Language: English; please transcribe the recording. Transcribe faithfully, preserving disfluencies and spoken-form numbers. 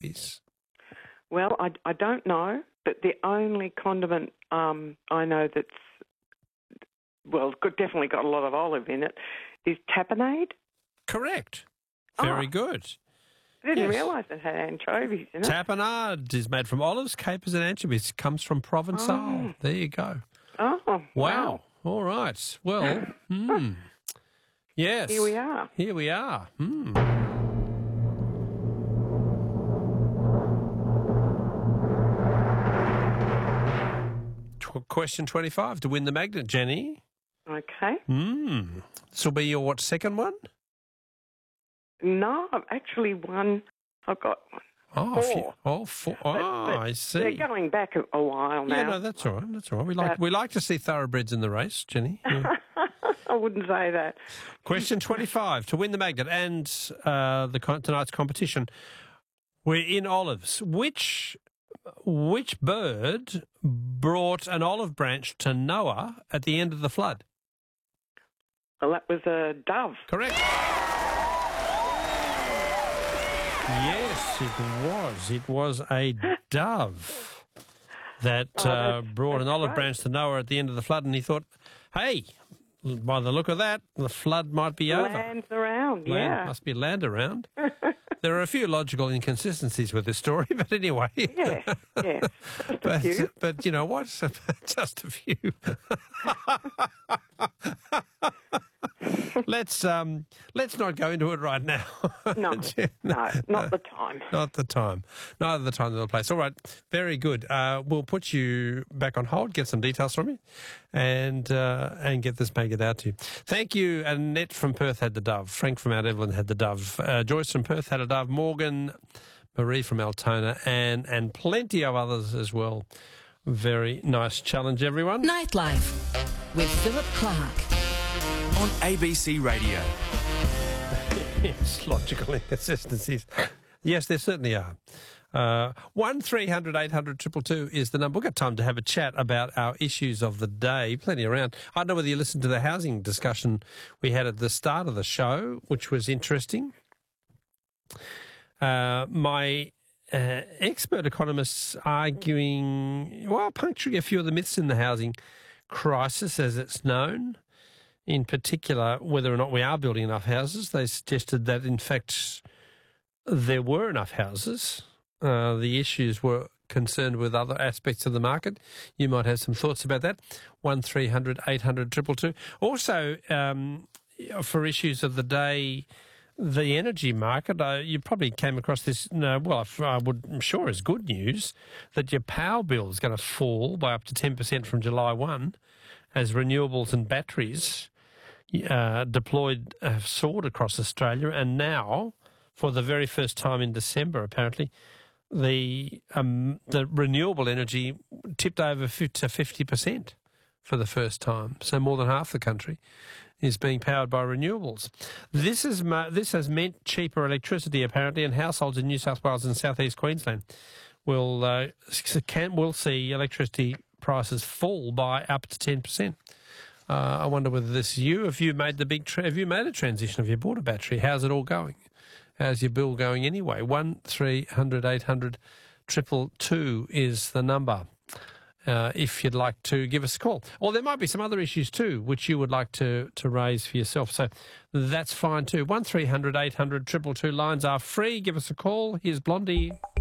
anchovies? Well, I, I don't know, but the only condiment um, I know that's, well, it's got- definitely got a lot of olive in it, is tapenade. Correct. Very Oh. good. I didn't Yes. realise it had anchovies in it. Tapenade is made from olives, capers and anchovies. It comes from Provençal. Oh. There you go. Oh, Wow. wow. All right. Well, hmm. Yes. Here we are. Here we are. Hmm. Tw- Question twenty-five to win the magnet, Jenny. Okay. Hmm. This will be your, what, second one? No, I've actually won. I've got one. Oh, Four. phew. oh, four. Oh, But- but I see. They're going back a, a while now. Yeah, no, that's all right. That's all right. We like But- we like to see thoroughbreds in the race, Jenny. Yeah. I wouldn't say that. Question twenty-five to win the magnet and uh, the con- tonight's competition. We're in olives. Which which bird brought an olive branch to Noah at the end of the flood? Well, that was a dove. Correct. Yes, it was. It was a dove that Oh, uh, that's- brought an that's olive great. branch to Noah at the end of the flood, and he thought, hey, by the look of that, the flood might be over. Lands around, Land, yeah. must be land around. There are a few logical inconsistencies with this story, but anyway. Yeah, yeah. Just a But, few. but you know what? Just a few. let's um, let's not go into it right now. No, no, not the time. Not the time. Neither the time nor the place. All right. Very good. Uh, we'll put you back on hold, get some details from you, and uh, and get this maggot out to you. Thank you. Annette from Perth had the dove. Frank from Mount Evelyn had the dove. Uh, Joyce from Perth had a dove. Morgan, Marie from Altona, and, and plenty of others as well. Very nice challenge, everyone. Nightlife with Philip Clark. On A B C Radio. Yes, logical inconsistencies. Yes, there certainly are. Uh, one three hundred eight hundred two two two is the number. We've got time to have a chat about our issues of the day. Plenty around. I don't know whether you listened to the housing discussion we had at the start of the show, which was interesting. Uh, my uh, expert economists arguing, well, puncturing a few of the myths in the housing crisis as it's known. In particular, whether or not we are building enough houses. They suggested that, in fact, there were enough houses. Uh, the issues were concerned with other aspects of the market. You might have some thoughts about that. one three hundred eight hundred two two two. Also, um, for issues of the day, the energy market, uh, you probably came across this, no, well, I would, I'm sure is good news, that your power bill is going to fall by up to ten percent from July first as renewables and batteries uh, deployed have soared across Australia. And now, for the very first time in December, apparently, the um, the renewable energy tipped over to fifty percent for the first time. So more than half the country is being powered by renewables. This is this has meant cheaper electricity, apparently, and households in New South Wales and South East Queensland will uh, can will see electricity prices fall by up to ten percent. Uh, I wonder whether this is you. Have you made the big? Tra- have you made a transition? Have you bought a battery? How's it all going? How's your bill going anyway? One three hundred eight hundred triple two is the number. Uh, if you'd like to give us a call. Or there might be some other issues too, which you would like to, to raise for yourself. So that's fine too. one three hundred eight hundred two two two lines are free. Give us a call. Here's Blondie.